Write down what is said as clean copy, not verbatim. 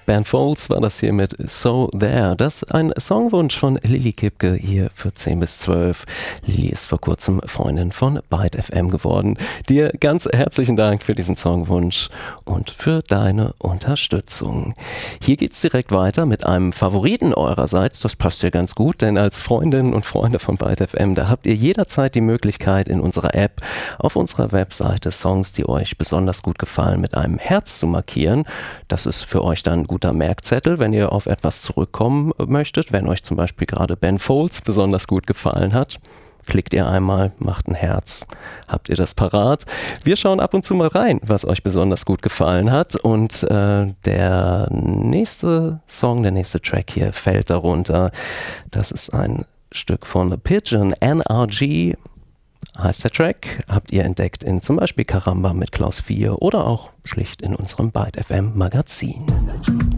Ben Folds war das hier mit So There. Das ist ein Songwunsch von Lilly Kipke hier für 10 bis 12. Lilly ist vor kurzem Freundin von Byte FM geworden. Dir ganz herzlichen Dank für diesen Songwunsch und für deine Unterstützung. Hier geht's direkt weiter mit einem Favoriten eurerseits. Das passt ja ganz gut, denn als Freundinnen und Freunde von Byte FM, da habt ihr jederzeit die Möglichkeit, in unserer App auf unserer Webseite Songs, die euch besonders gut gefallen, mit einem Herz zu markieren. Das ist für euch dann ein guter Merkzettel, wenn ihr auf etwas zurückkommen möchtet. Wenn euch zum Beispiel gerade Ben Folds besonders gut gefallen hat, klickt ihr einmal, macht ein Herz, habt ihr das parat. Wir schauen ab und zu mal rein, was euch besonders gut gefallen hat, und der nächste Song, der nächste Track hier fällt darunter. Das ist ein Stück von The Pigeon, NRG heißt der Track, habt ihr entdeckt in zum Beispiel Karamba mit Klaus 4 oder auch schlicht in unserem Byte FM Magazin.